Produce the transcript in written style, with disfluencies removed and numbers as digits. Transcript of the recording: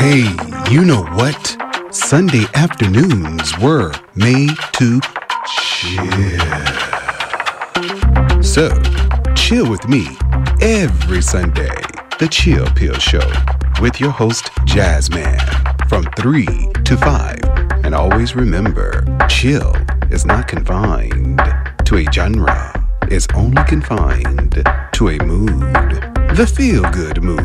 Hey, you know what? Sunday afternoons were made to chill. So, chill with me every Sunday. The Chill Pill Show with your host, Jazzman, from 3 to 5. And always remember, chill is not confined to a genre. It's only confined to a mood. The feel-good mood.